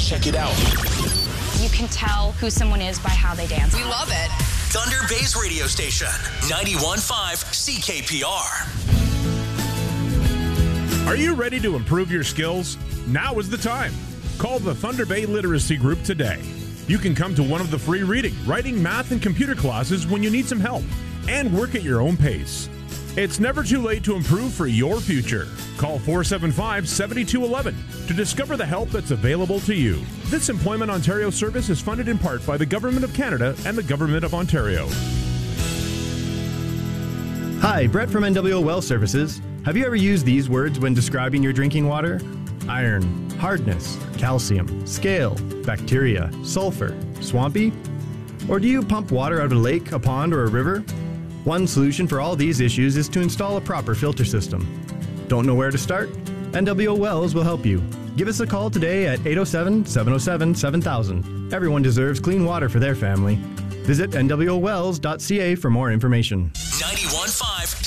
Check it out. You can tell who someone is by how they dance. We love it. Thunder Bay's radio station, 91.5 CKPR. Are you ready to improve your skills? Now is the time. Call the Thunder Bay Literacy Group today. You can come to one of the free reading, writing, math, and computer classes when you need some help and work at your own pace. It's never too late to improve for your future. Call 475-7211 to discover the help that's available to you. This Employment Ontario service is funded in part by the Government of Canada and the Government of Ontario. Hi, Brett from NWO Well Services. Have you ever used these words when describing your drinking water? Iron, hardness, calcium, scale, bacteria, sulfur, swampy? Or do you pump water out of a lake, a pond, or a river? One solution for all these issues is to install a proper filter system. Don't know where to start? NWO Wells will help you. Give us a call today at 807-707-7000. Everyone deserves clean water for their family. Visit nwowells.ca for more information. 91.5